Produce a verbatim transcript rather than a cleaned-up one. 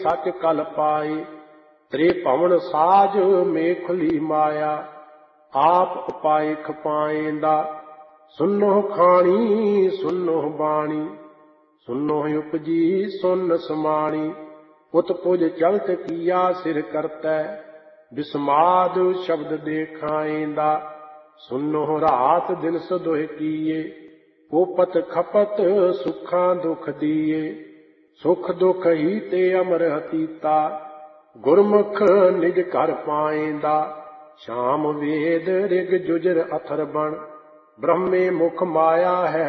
सच कल पाए। त्रिभुवन साज मेखली माया, आप उपाय खपाएंदा। सुनो खाणी सुनो बाणी, सुनो उपजी सुन समाणी। उत्पुज चलत किया सिर करतै, विस्माद शब्द देखाएंदा। सुनो रात दिन सदोह कीए, ओपत खपत सुखां दुख दिए। सुख दुख ही ते अमर हतीता, गुरमुख निज घर पाएंदा। श्याम वेद ऋग जुजर अथर बण, ब्रह्मे मुख माया है